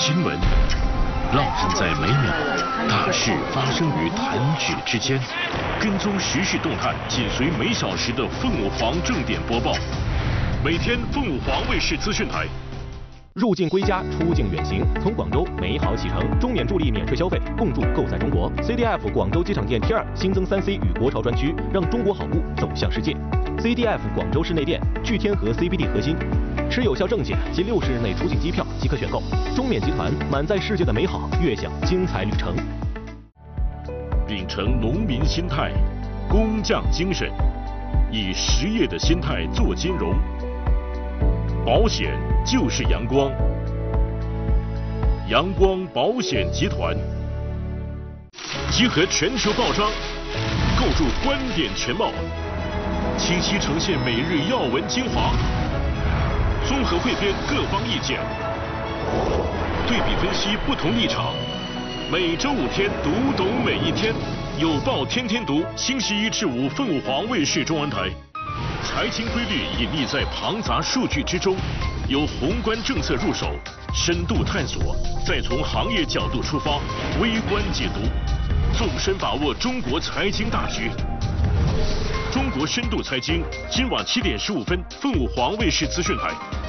新闻，浪漫在每秒，大事发生于弹指之间。跟踪时事动态，紧随每小时的凤舞凰正点播报。每天凤舞凰卫视资讯台。 入境归家，出境远行，从广州美好启程，中免助力免税消费，共筑购在中国。CDF 广州机场店 T2新增3C 与国潮专区，让中国好物走向世界。CDF 广州市内店聚天河 CBD 核心，持有效证件及60日内出境机票即可选购。中免集团满载世界的美好，悦享精彩旅程。 秉承农民心态，工匠精神，以实业的心态做金融。保险就是阳光，阳光保险集团集合全球报章，构筑观点全貌，清晰呈现每日要闻精华，综合汇编各方意见，对比分析不同立场。每周5天，读懂每一天，有报天天读，星期1至5，凤舞凰卫视中文台。财经规律隐匿在庞杂数据之中，由宏观政策入手，深度探索，再从行业角度出发，微观解读，纵深把握中国财经大局。中国深度财经，今晚7点15分，凤舞凰卫视资讯台。